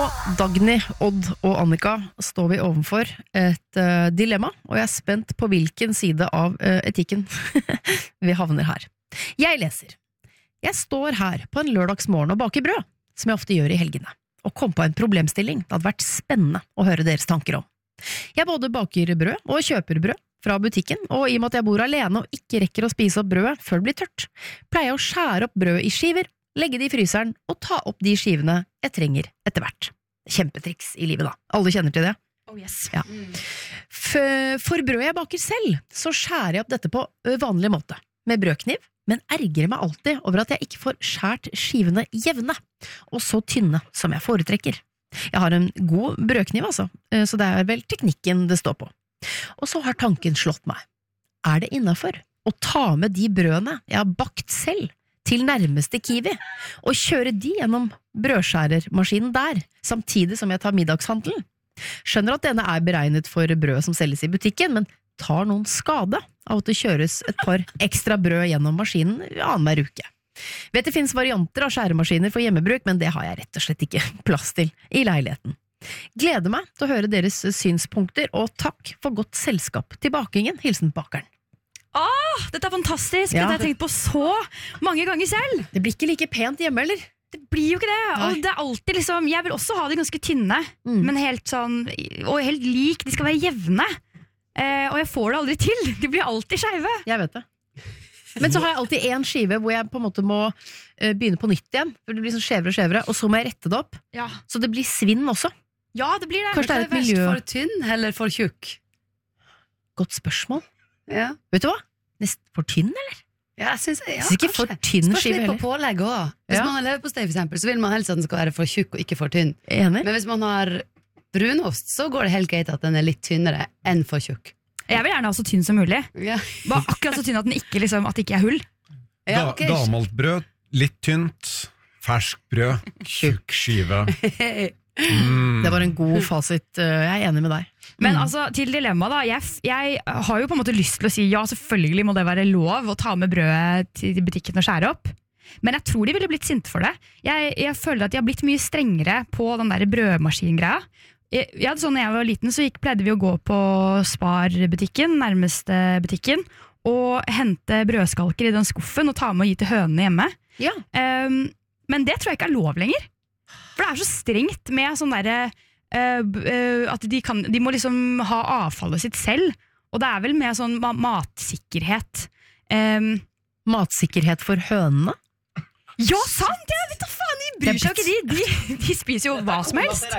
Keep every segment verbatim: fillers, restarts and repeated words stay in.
Dagny, Odd og Annika står vi overfor et uh, dilemma, og jeg er spent på hvilken side av uh, etikken vi havner her. Jeg leser. Jeg står her på en lørdagsmorgen og baker brød, som jeg ofte gjør i helgene, og kom på en problemstilling det hadde vært spennende å høre deres tanker om. Jeg både baker brød og kjøper brød fra butikken, og i og med at jeg bor alene og ikke rekker å spise opp brødet før det blir tørt, pleier jeg å skjære opp brød i skiver, legge det i fryseren og ta opp de skivene jeg trenger etter hvert. Kjempetriks i livet da. Alle kjenner til det? Oh yes. Ja. For, for brød jeg baker selv, så skjærer jeg opp dette på vanlig måte, med brødkniv, men ergrer meg alltid over at jeg ikke får skjært skivene jevne, og så tynne som jeg foretrekker. Jeg har en god brødkniv altså, så det er vel teknikken det står på. Og så har tanken slått meg. Er det innenfor å ta med de brødene jeg har bakt selv til nærmeste Kiwi, og kjøre de gjennom brødskjærermaskinen der, samtidig som jeg tar middagshandelen? Skjønner at denne er beregnet for brød som selges i butikken, men tar noen skade av at det kjøres et par ekstra brød gjennom maskinen annenhver uke. Vet det finnes varianter av skjæremaskiner for hjemmebruk, men det har jeg rett og slett ikke plass til i leiligheten. Gleder meg til å høre deres synspunkter, og takk for godt selskap til bakingen, hilsen bakeren. Åh, dette er fantastisk, ja. Dette har jeg tenkt på så mange ganger selv. Det blir ikke like pent hjemme, eller? Det blir jo ikke det, og det er alltid liksom, jeg vil også ha det ganske tynne, mm. men helt sånn, og helt lik, de skal være jevne, eh, og jeg får det aldri til, de blir alltid skeive. Jeg vet det. Men så har jeg alltid en skive hvor jeg på en måte må uh, begynne på nytt igjen, for det blir sånn skjevere og skjevere, og så må jeg rette det opp, ja. Så det blir svinn også. Ja, det blir det. Kanskje det er et miljø. For tynn eller for tjukk? Godt spørsmål. Ja. Vet du hva? Nest for tynn, eller? Ja, jeg synes, ja, synes ikke for tynn Spørs skive litt heller. på pålegg også. Hvis Ja. man har leverpostei for eksempel, så vil man helst at den skal være for tjukk og ikke for tynn. Enig? Men hvis man har brunost, så går det helt greit at den er litt tynnere enn for tjukk. Jeg vil gjerne ha så tynn som mulig. Ja. Bare akkurat så tynn at, den ikke, liksom, at det ikke er hull. Ja, Da, ok. gammelt brød, litt tynt, fersk brød, tjukk skive. Mm. Det var en god fasit, jeg er enig med deg. Men Mm. altså, til dilemma da, jeg, jeg har jo på en måte lyst til å si, ja, selvfølgelig må det være lov å ta med brødet til butikken og skjære opp. Men jeg tror de ville blitt sinte for det. Jeg, jeg føler at de har blitt mye strengere på den der brødmaskingreia. Jeg, jeg hadde sånn, når jeg var liten, så gikk, pleide vi å gå på Spar-butikken, nærmeste butikken, og hente brødskalker i den skuffen og ta med og gi til hønene hjemme. Ja. Um, men det tror jeg ikke er lov lenger. For det er så strengt med sånn derre uh, uh, at de, kan, de må liksom ha avfallet sitt selv, og det er vel med sånn ma- matsikkerhet. Um, Matsikkerhet for hønene? ja, sant! Ja, vet du faen, de bryr seg jo ikke, de, de, de spiser jo hva som helst.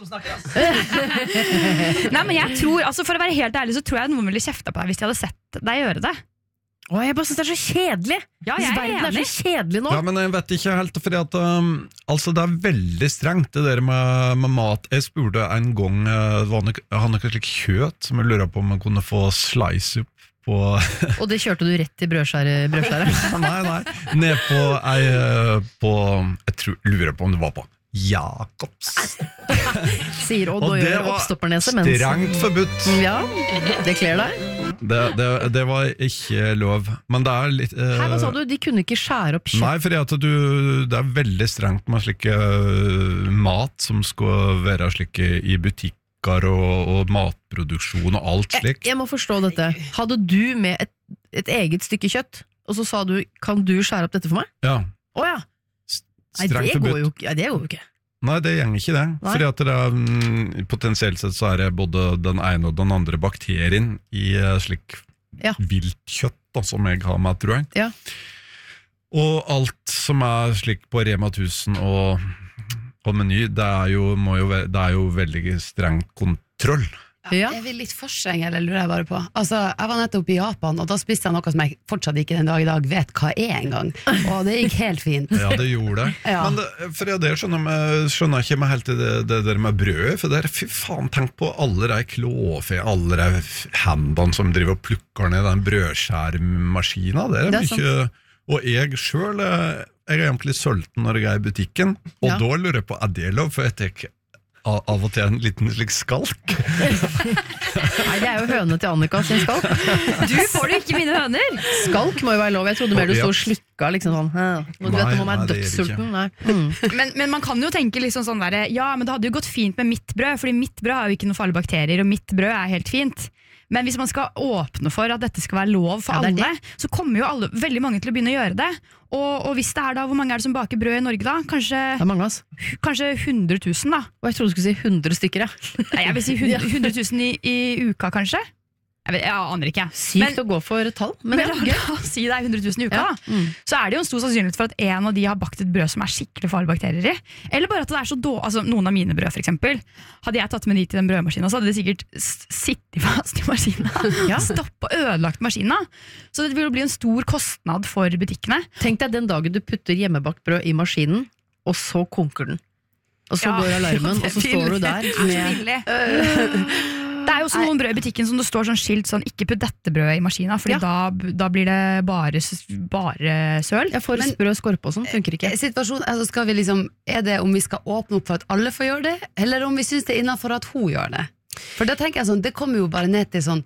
Nei, men jeg tror, altså for å være helt ærlig, så tror jeg noen ville kjefta på deg hvis de hadde sett deg gjøre det. Åh, jeg bare synes det er så kjedelig. Ja, jeg er Verden er enig. så kjedelig nå. Ja, men jeg vet ikke helt, fordi at um, altså det er veldig strengt det der med, med mat. Jeg spurte en gang, uh, var det, han har ikke slik kjøtt, som jeg lurer på om jeg kunne få slice up på... Og det kjørte du rett i brødskjæret? brødskjæret. nei, nei, ned på ei, uh, på, jeg tror, lurer på om det var på Jakobs. Sier Odd og, Og det gjør var oppstoppernese. Mens... strengt forbudt. Ja, det kler deg. Det, det, det var ikke lov, men det er litt... Uh, Her, hva sa du? De kunne ikke skjære opp kjøtt? Nei, fordi at du, det er veldig strengt med slike uh, mat som skal være slike i butikker og, og matproduksjon og alt slik. Jeg, jeg må forstå dette. Hadde du med et, et eget stykke kjøtt, og så sa du, kan du skjære opp dette for meg? Ja, Åja, nei, strengt det går forbudt. jo ikke. Ja, det går jo ikke. Nei, det gjør ikke det. Nei. Fordi at det er, mm, potensielt sett så er det både den ene og den andre bakterien i uh, slik Ja. vilt kjøtt da, som jeg har med, tror jeg. Ja. Og alt som er slik på Rema tusen og, og Meny, det er, jo, må jo, være- det er jo veldig streng kontroll. Ja. Er vi litt for streng, eller lurer jeg bare på? Altså, jeg var nettopp i Japan, og da spiste jeg noe som jeg fortsatt ikke den dag i dag vet hva er engang. Og det gikk helt fint. Ja, det gjorde det. Ja. Men det, for det skjønner, jeg, skjønner jeg ikke meg helt i det, det der med brødet, for det er, fy faen, tenk på alle de klåfe, alle de hendene som driver og plukker ned den brødskjærmaskina, det er, Det er mye, og jeg selv, eh, jeg er egentlig sulten når jeg er i butikken, og Ja. da lurer jeg på, er det lov, for jeg tenker av av og til en liten slik skalk. Nei, det er jo høne til Annika sin skalk. Du får jo ikke mine høner! Skalk må jo være lov. Jeg trodde mer du Ja. stod og slikka liksom sånn. Hæ? Og du vet, Nei, når man nei, er det gjør jeg dødssulten. Nei. Mm. Men, men man kan jo tenke liksom sånn der, ja, men det hadde jo gått fint med mitt brød, fordi mitt brød har jo ikke noen farlige bakterier, og mitt brød er helt fint. Men hvis man skal åpne for at dette skal være lov for Ja, det er alle, så kommer jo alle, veldig mange til å begynne å gjøre det. Og, og hvis det er da, hvor mange er det som baker brød i Norge da? Kanskje, Det er mange, altså. kanskje hundre tusen da? Og jeg trodde du skulle si hundre stykker, ja. Nei, jeg vil si hundre tusen i, i uka kanskje. Jeg, vet, jeg aner ikke. Sykt Men- å gå for tall, men, Men det er la, gøy. la oss si det er hundre tusen i uka, Ja. da. Mm. Så er det jo en stor sannsynlighet for at en av de har bakt et brød som er skikkelig farlige bakterier i. Eller bare at det er så dårlig, altså noen av mine brød for eksempel. Hadde jeg tatt med de til den brødmaskinen, så hadde det sikkert s- sittet fast i maskinen. Ja. Stopp og ødelagt maskinen. Så det vil jo bli en stor kostnad for butikkene. Tenk deg den dagen du putter hjemmebakt brød i maskinen, og så konker den. Og så Ja, går alarmen, det og så vil- står du der Det er så med billig. Det er jo også noen brød i butikken som det står sånn skilt sånn, ikke putt dette brødet i maskinen, fordi Ja. da, da blir det bare, s- bare søl. Jeg får Men- sprø skorpe og sånn, funker ikke. Situasjon, altså skal vi liksom, er det om vi skal åpne opp for at alle får gjøre det, eller om vi synes det er innenfor at hun gjør det? For da tenker jeg sånn, det kommer jo bare ned til sånn,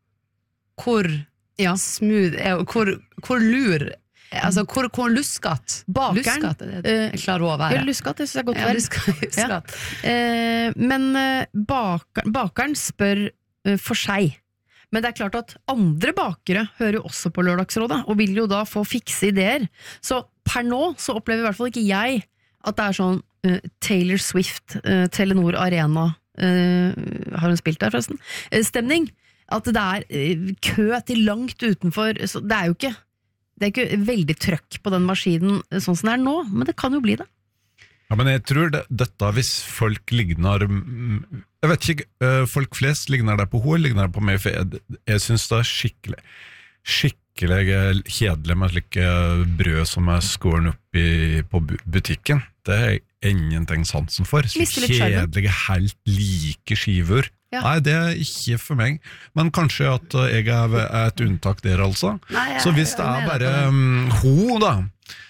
hvor Ja. smooth er, og hvor, hvor lur, altså hvor, hvor luskat. Bakeren, Luskat er det eh, jeg klarer å Ja, være. luskat, det synes jeg er godt Ja, vel. luskat, luskat. Eh, men eh, baker, bakeren spør eh, for seg. Men det er klart at andre bakere hører jo også på Lørdagsrådet, og vil jo da få fikse ideer. Så per nå så opplever i hvert fall ikke jeg at det er sånn eh, Taylor Swift, eh, Telenor Arena, eh, har hun spilt der forresten? Eh, stemning. At det er eh, kø til langt utenfor, så det er jo ikke det er ikke veldig trøkk på den maskinen eh, sånn som det er nå, men det kan jo bli det. Ja, men jeg tror det, dette hvis folk ligner mm, Jeg vet ikke, øh, folk flest ligner det på henne, ligner det på meg, for jeg, jeg synes det er skikkelig skikkelig kjedelig med slike brød som er skåren opp i, på bu- butikken. Det er jeg ingenting sansen for. Så Mister litt skjermen. kjedelige, helt like skiver. Ja. Nei, det er ikke for meg. Men kanskje at øh, jeg er, er et unntak der, altså. Nei, jeg- Så hvis jeg det er mener bare det. um, hun da,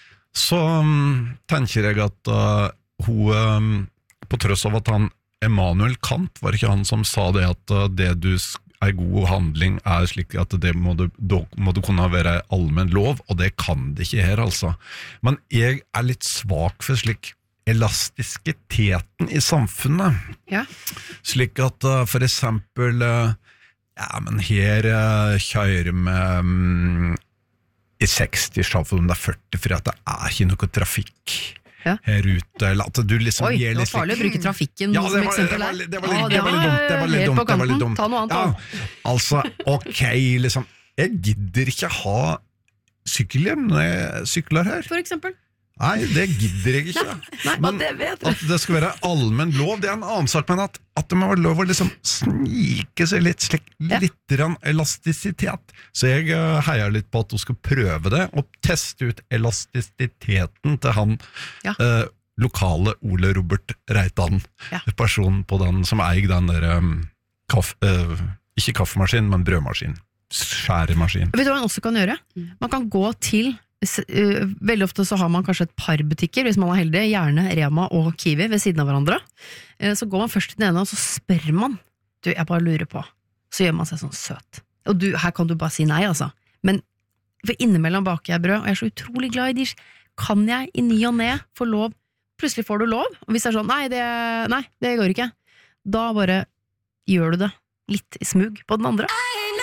så um, tenker jeg at uh, hun, um, på tross av at han, Emanuel Kant, var ikke han som sa det at uh, det du s- er god handling er slik at det må du, da må du kunne være allmenn lov, og det kan det ikke her altså. Men jeg er litt svak for slik elastisiteten i samfunnet. Ja. Slik at uh, for eksempel uh, ja, men her uh, kjører vi um, i seksti istedenfor om det er førti, for at det er ikke noe trafikk Ja. her ute. Eller at du liksom Oi, gir det var litt farlig å bruke trafikken Ja, som det var, det eksempel var, her. det var, Ja, litt, det var litt dumt. Det var litt helt dumt. på Det var litt kanten. dumt. Ta noe annet, Ja, altså, ok, liksom. Jeg gidder ikke ha sykkelhjem når jeg sykler her. For eksempel. Nei, det gidder jeg ikke. Nei, Men det vet at det skal være allmenn lov, det er en annen sak, men at, at det må være lov å liksom snike seg litt, slik, Ja. litt grann elastisitet. Så jeg eh, heier litt på at hun skal prøve det, og teste ut elastisiteten til han Ja. eh, lokale Ole Robert Reitan, Ja. personen på den som eier den der um, kaff, eh, ikke kaffemaskin, men brødmaskin. Skjæremaskin. Vet du hva man også kan gjøre? Man kan gå til s- øh, veldig ofte så har man kanskje et par butikker, hvis man er heldig, gjerne Rema og Kiwi ved siden av hverandre. Eh, Så går man først til den ene, og så spør man. Du, jeg bare lurer på. Så gjør man seg sånn søt. Og du, her kan du bare si nei, altså. Men for innimellom baker jeg brød, og jeg er så utrolig glad i de. Kan jeg i ny og ne få lov? Plutselig får du lov, og hvis det er sånn, nei, det, nei, det går ikke. Da bare gjør du det litt i smug på den andre.